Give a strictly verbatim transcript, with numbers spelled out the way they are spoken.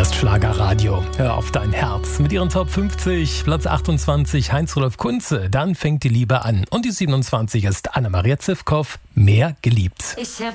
Hier ist Schlagerradio. Hör auf dein Herz. Mit ihren Top fünfzig, Platz achtundzwanzig Heinz-Rudolf Kunze. Dann fängt die Liebe an. Und die siebenundzwanzig ist Anna-Maria Zivkow. Mehr geliebt. Ich hab